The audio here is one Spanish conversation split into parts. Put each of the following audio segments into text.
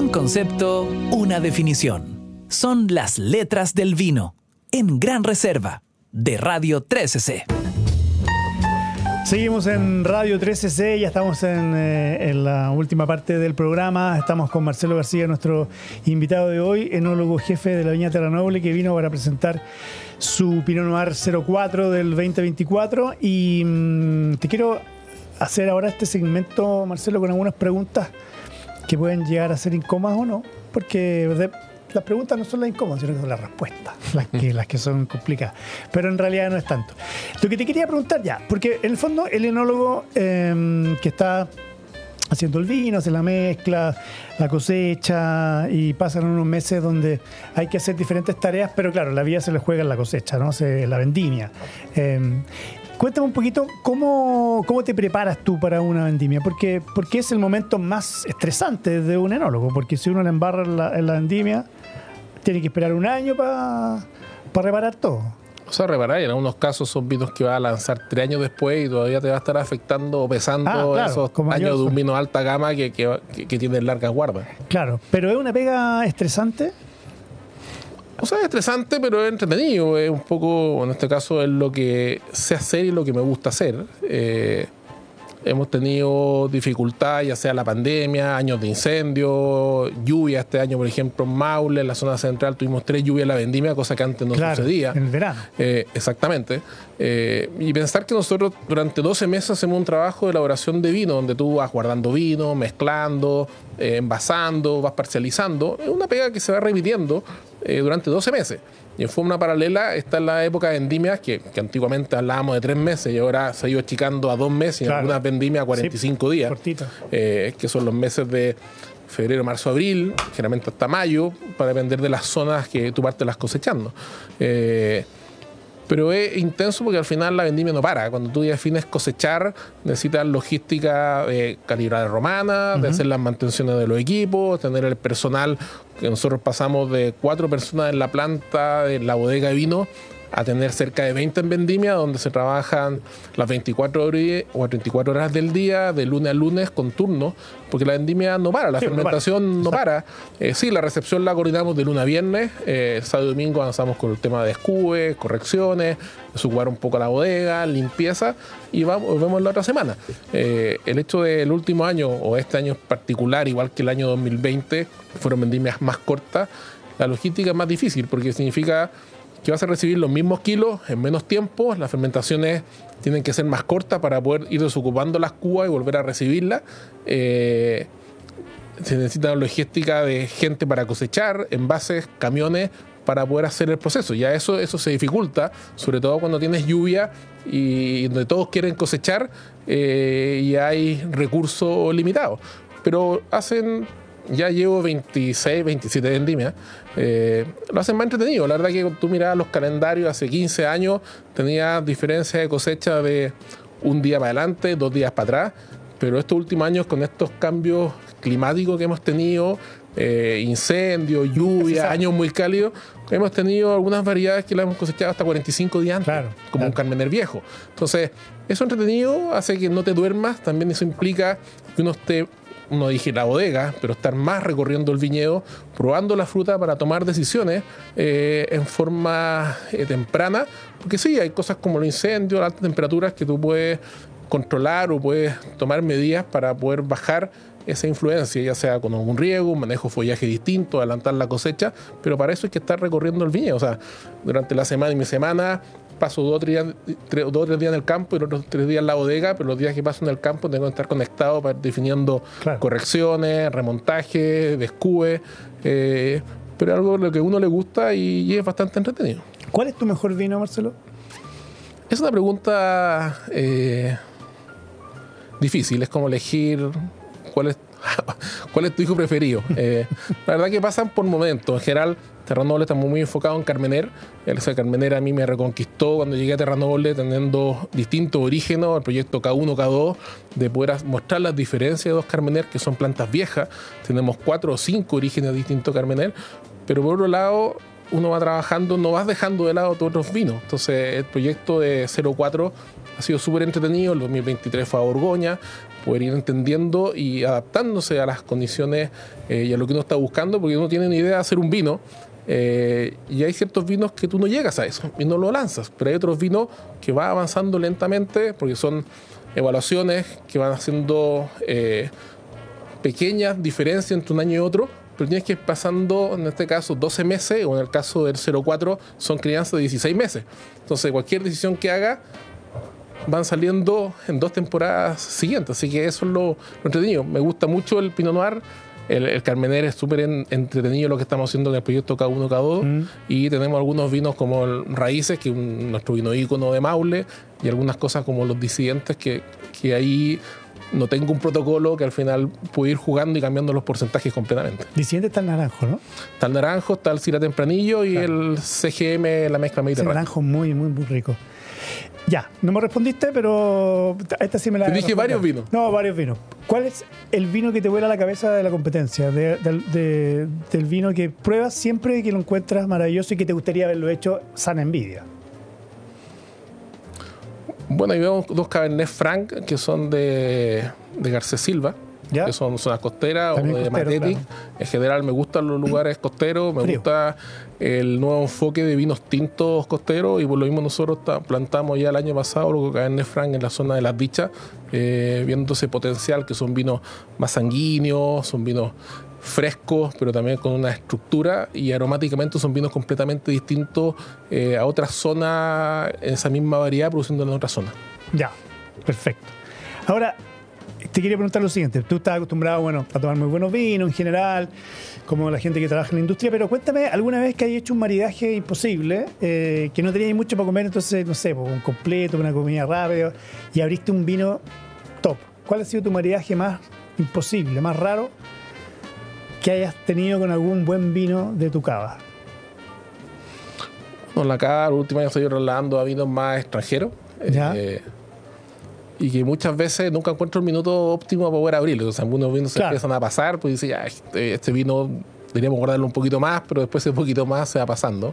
Un concepto, una definición. Son las letras del vino. En Gran Reserva, de Radio 13C. Seguimos en Radio 13C, ya estamos en la última parte del programa. Estamos con Marcelo García, nuestro invitado de hoy, enólogo jefe de la Viña Terranoble, que vino para presentar su Pinot Noir 04 del 2024. Y te quiero hacer ahora este segmento, Marcelo, con algunas preguntas que pueden llegar a ser incómodas o no, porque las preguntas no son las incómodas, sino que son las respuestas, las que son complicadas. Pero en realidad no es tanto. Lo que te quería preguntar ya, porque en el fondo el enólogo que está haciendo el vino, hace la mezcla, la cosecha, y pasan unos meses donde hay que hacer diferentes tareas, pero claro, la vida se le juega en la cosecha, ¿no? La vendimia. Cuéntame un poquito cómo te preparas tú para una vendimia, porque es el momento más estresante de un enólogo, porque si uno le embarra en la vendimia, tiene que esperar un año para reparar todo. O sea, reparar, y en algunos casos son vinos que va a lanzar 3 años después y todavía te va a estar afectando o pesando claro, esos años de un vino de alta gama que tiene largas guardas. Claro, pero ¿es una pega estresante? O sea, es estresante, pero es entretenido. Es un poco, en este caso, es lo que sé hacer y lo que me gusta hacer. Hemos tenido dificultad, ya sea la pandemia, años de incendio, lluvia. Este año, por ejemplo, en Maule, en la zona central, tuvimos 3 lluvias en la vendimia, cosa que antes no sucedía. En el verano. Exactamente. Y pensar que nosotros durante 12 meses hacemos un trabajo de elaboración de vino, donde tú vas guardando vino, mezclando, envasando, vas parcializando. Es una pega que se va repitiendo durante 12 meses. Y en forma paralela está en la época de vendimias, que antiguamente hablábamos de 3 meses y ahora se ha ido achicando a 2 meses y en algunas vendimias a 45 días. Cortito. Que son los meses de febrero, marzo, abril, generalmente hasta mayo, para depender de las zonas que tú partes las cosechando. Pero es intenso porque al final la vendimia no para. Cuando tú ya defines cosechar, necesitas logística de calibrar romana, de hacer las mantenciones de los equipos, tener el personal, que nosotros pasamos de 4 personas en la planta, en la bodega de vino, a tener cerca de 20 en vendimia, donde se trabajan las 24 horas del día, de lunes a lunes, con turno, porque la vendimia no para, la fermentación no para. Sí, la recepción la coordinamos de lunes a viernes, sábado y domingo avanzamos con el tema de escubes, correcciones, subar un poco la bodega, limpieza, y vemos la otra semana. El hecho del último año, o este año en particular, igual que el año 2020, fueron vendimias más cortas, la logística es más difícil, porque significa que vas a recibir los mismos kilos en menos tiempo. Las fermentaciones tienen que ser más cortas para poder ir desocupando las cubas y volver a recibirlas. Se necesita logística de gente para cosechar, envases, camiones, para poder hacer el proceso. Ya eso se dificulta, sobre todo cuando tienes lluvia y donde todos quieren cosechar y hay recursos limitados. Pero ya llevo 26, 27 vendimias. Lo hacen más entretenido. La verdad que tú mirabas los calendarios hace 15 años, tenía diferencias de cosecha de un día para adelante, 2 días para atrás, pero estos últimos años, con estos cambios climáticos que hemos tenido, incendios, lluvia, años muy cálidos, hemos tenido algunas variedades que las hemos cosechado hasta 45 días antes, como un Carmener viejo. Entonces, eso entretenido hace que no te duermas. También eso implica que uno dije la bodega, pero estar más recorriendo el viñedo, probando la fruta para tomar decisiones en forma temprana, porque sí, hay cosas como los incendios, las altas temperaturas que tú puedes controlar o puedes tomar medidas para poder bajar esa influencia, ya sea con un riego, un manejo de follaje distinto, adelantar la cosecha, pero para eso hay que estar recorriendo el viñedo. O sea, durante la semana y mi semana paso 2 o 3 días en el campo y los otros 3 días en la bodega, pero los días que paso en el campo tengo que estar conectado para ir definiendo correcciones, remontaje, descube, pero es algo lo que a uno le gusta y es bastante entretenido. ¿Cuál es tu mejor vino, Marcelo? Es una pregunta difícil, es como elegir cuál es tu hijo preferido. La verdad que pasan por momentos. En general, Terranoble está muy enfocado en Carmener. Ese Carmener a mí me reconquistó cuando llegué a Terranoble, teniendo distintos orígenes, el proyecto K1, K2, de poder mostrar las diferencias de 2 Carmener, que son plantas viejas. Tenemos 4 o 5 orígenes distintos Carmener, pero por otro lado, uno va trabajando, no vas dejando de lado todos otros vinos. Entonces, el proyecto de 04 ha sido súper entretenido. El 2023 fue a Borgoña, poder ir entendiendo y adaptándose a las condiciones y a lo que uno está buscando, porque uno tiene una idea de hacer un vino. Y hay ciertos vinos que tú no llegas a eso y no lo lanzas, pero hay otros vinos que van avanzando lentamente porque son evaluaciones que van haciendo pequeñas diferencias entre un año y otro, pero tienes que ir pasando, en este caso, 12 meses, o en el caso del 04 son crianzas de 16 meses. Entonces, cualquier decisión que haga van saliendo en 2 temporadas siguientes, así que eso es lo entretenido. Me gusta mucho el Pinot Noir. El Carmener es súper entretenido lo que estamos haciendo en el proyecto K1, K2. Y tenemos algunos vinos como el Raíces, que es nuestro vino ícono de Maule, y algunas cosas como los Disidentes, que ahí no tengo un protocolo, que al final puedo ir jugando y cambiando los porcentajes completamente. Disidente está el naranjo, ¿no? Está el naranjo, está el Syrah Tempranillo y el CGM, la mezcla mediterránea. El naranjo muy, muy, muy rico. Ya, no me respondiste, pero esta sí me la... Te dije varios vinos. No, varios vinos. ¿Cuál es el vino que te vuela la cabeza de la competencia? Del vino que pruebas siempre y que lo encuentras maravilloso y que te gustaría haberlo hecho sana envidia. Bueno, ahí vemos 2 Cabernet Franc que son de Garcés Silva. ¿Ya? Que son zonas costeras también o de Matetic. Claro. En general me gustan los lugares costeros, me gusta el nuevo enfoque de vinos tintos costeros, y por lo mismo nosotros plantamos ya el año pasado lo que Cabernet Franc en la zona de Las Dichas, viendo ese potencial, que son vinos más sanguíneos, son vinos frescos, pero también con una estructura, y aromáticamente son vinos completamente distintos a otras zonas en esa misma variedad, produciendo en otra zona. Ya, perfecto. Ahora, te quería preguntar lo siguiente. Tú estás acostumbrado, bueno, a tomar muy buenos vinos en general, como la gente que trabaja en la industria, pero cuéntame alguna vez que hayas hecho un maridaje imposible, que no tenías mucho para comer, entonces, no sé, un completo, una comida rápida, y abriste un vino top. ¿Cuál ha sido tu maridaje más imposible, más raro, que hayas tenido con algún buen vino de tu cava? Bueno, la cava, los últimos años estoy trasladando a vinos más extranjeros. ¿Ya? Y que muchas veces nunca encuentro el minuto óptimo para poder abrirlo. O sea, algunos vinos se empiezan a pasar, pues dice, ya, este vino deberíamos guardarlo un poquito más, pero después ese poquito más se va pasando.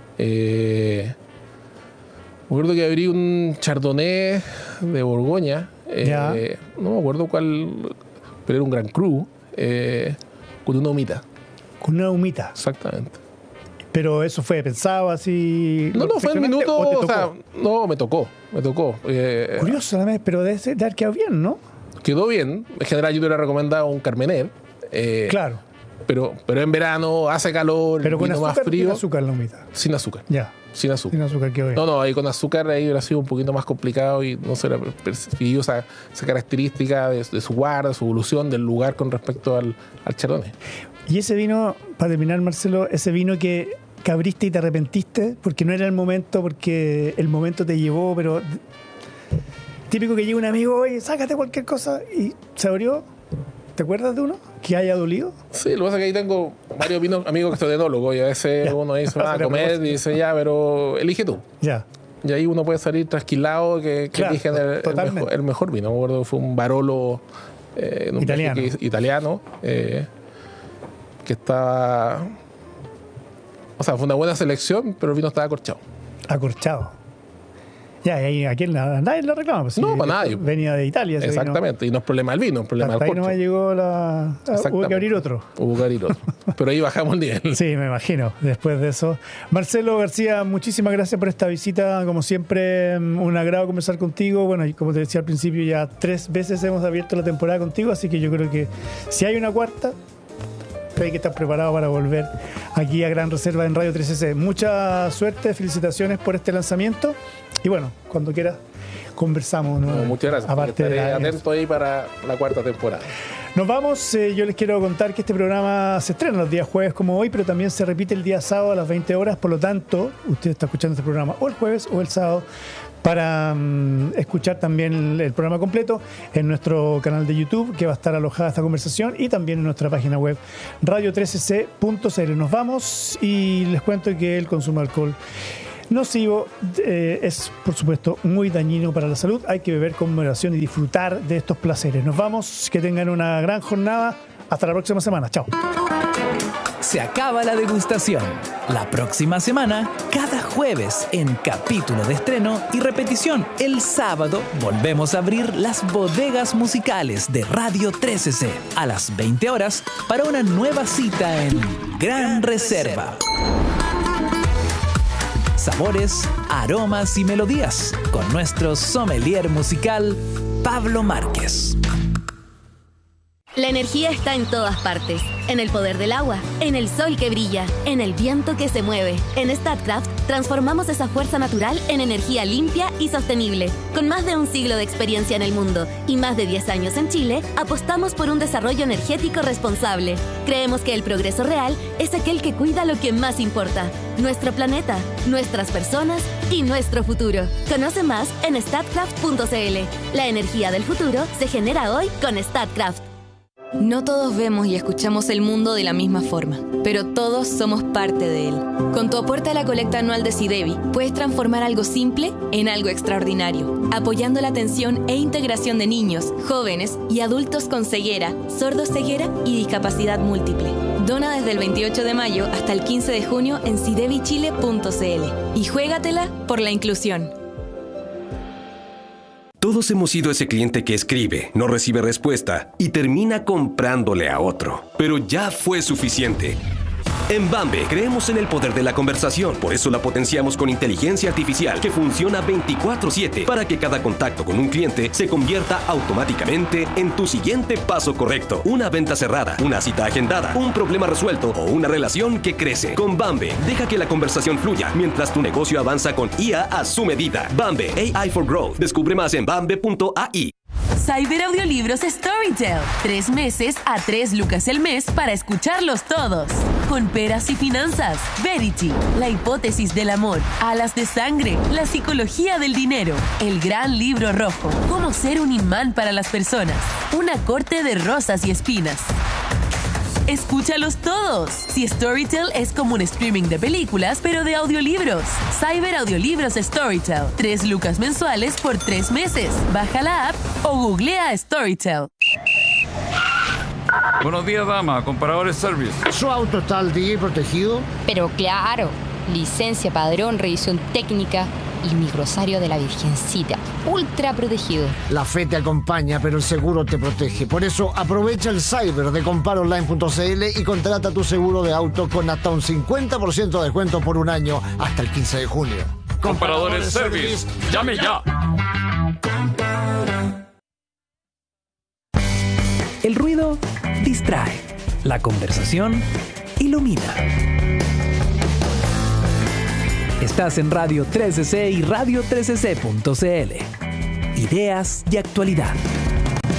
Me acuerdo que abrí un Chardonnay de Borgoña, no me acuerdo cuál, pero era un Gran Cru, con una humita. Con una humita. Exactamente. Pero eso fue pensado así. No, fue el minuto, o sea, no, me tocó. Curioso, pero debe haber quedado bien, ¿no? Quedó bien. En general yo te hubiera recomendado un Carmener. Claro. Pero en verano hace calor, pero con azúcar, más frío. ¿Sin azúcar la humita? Sin azúcar. Ya. Sin azúcar. Sin azúcar quedó bien. No, ahí con azúcar ahí hubiera sido un poquito más complicado y no se le percibió esa característica de su guarda, su evolución del lugar con respecto al Chardonnay. Y ese vino, para terminar, Marcelo, ese vino que abriste y te arrepentiste porque no era el momento, porque el momento te llevó, pero típico que llega un amigo, oye, sácate cualquier cosa, y se abrió. ¿Te acuerdas de uno que haya dolido? Sí, lo que pasa es que ahí tengo varios vinos, amigos que son enólogos, y a veces uno dice, va a comer, y dice, ya, pero elige tú. Ya. Y ahí uno puede salir trasquilado que elige el mejor vino. Me acuerdo que fue un Barolo italiano que estaba... O sea, fue una buena selección, pero el vino estaba acorchado. Acorchado. Ya, y aquí nadie lo reclama. Pues, no, para nadie. Venía de Italia. Exactamente, y no es problema del vino, es problema del corcho. Ahí nomás llegó hubo que abrir otro. Pero ahí bajamos el nivel. Sí, me imagino, después de eso. Marcelo García, muchísimas gracias por esta visita. Como siempre, un agrado conversar contigo. Bueno, y como te decía al principio, ya 3 veces hemos abierto la temporada contigo, así que yo creo que si hay una cuarta, hay que estar preparado para volver aquí a Gran Reserva en Radio 3C. Mucha suerte, felicitaciones por este lanzamiento. Y bueno, cuando quieras conversamos, ¿no? Muchas gracias. Aparte estaré atento ahí para la 4ª temporada. Nos vamos. Yo les quiero contar que este programa se estrena los días jueves como hoy, pero también se repite el día sábado a las 20 horas. Por lo tanto, usted está escuchando este programa o el jueves o el sábado para escuchar también el programa completo en nuestro canal de YouTube, que va a estar alojada esta conversación, y también en nuestra página web radio13c.cl. Nos vamos y les cuento que el consumo de alcohol nocivo es, por supuesto, muy dañino para la salud. Hay que beber con moderación y disfrutar de estos placeres. Nos vamos, que tengan una gran jornada. Hasta la próxima semana. Chao. se acaba la degustación. La próxima semana, cada jueves en capítulo de estreno y repetición el sábado, volvemos a abrir las bodegas musicales de Radio 13C a las 20 horas para una nueva cita en Gran Reserva. Sabores, aromas y melodías con nuestro sommelier musical Pablo Márquez. La energía está en todas partes. En el poder del agua, en el sol que brilla, en el viento que se mueve. En Statkraft transformamos esa fuerza natural en energía limpia y sostenible. Con más de un siglo de experiencia en el mundo y más de 10 años en Chile, apostamos por un desarrollo energético responsable. Creemos que el progreso real es aquel que cuida lo que más importa: nuestro planeta, nuestras personas y nuestro futuro. Conoce más en statkraft.cl. La energía del futuro se genera hoy con Statkraft. No todos vemos y escuchamos el mundo de la misma forma, pero todos somos parte de él. Con tu aporte a la colecta anual de SIDEBI, puedes transformar algo simple en algo extraordinario, apoyando la atención e integración de niños, jóvenes y adultos con ceguera, sordoceguera y discapacidad múltiple. Dona desde el 28 de mayo hasta el 15 de junio en sidebichile.cl y juégatela por la inclusión. Todos hemos sido ese cliente que escribe, no recibe respuesta y termina comprándole a otro. Pero ya fue suficiente. En Bambe creemos en el poder de la conversación, por eso la potenciamos con inteligencia artificial que funciona 24/7 para que cada contacto con un cliente se convierta automáticamente en tu siguiente paso correcto. Una venta cerrada, una cita agendada, un problema resuelto o una relación que crece. Con Bambe, deja que la conversación fluya mientras tu negocio avanza con IA a su medida. Bambe, AI for Growth. Descubre más en bambe.ai. Cyberaudiolibros Storytel. 3 meses a 3 lucas el mes para escucharlos todos. Con Peras y Finanzas, Verity, La hipótesis del amor, Alas de sangre, La psicología del dinero, El gran libro rojo, Cómo ser un imán para las personas, Una corte de rosas y espinas. ¡Escúchalos todos! Si Storytel es como un streaming de películas, pero de audiolibros. Cyberaudiolibros Storytel. 3 lucas mensuales por 3 meses. Baja la app o googlea Storytel. Buenos días, dama. Comparadores Service. ¿Su auto está al día y protegido? Pero claro. Licencia, padrón, revisión técnica y mi rosario de la Virgencita. Ultra protegido. La fe te acompaña, pero el seguro te protege. Por eso aprovecha el cyber de comparonline.cl y contrata tu seguro de auto con hasta un 50% de descuento por un año hasta el 15 de junio. Comparadores Service. ¡Llame ya! El ruido distrae. La conversación ilumina. Estás en Radio 13C y Radio 13C.cl. Ideas y actualidad.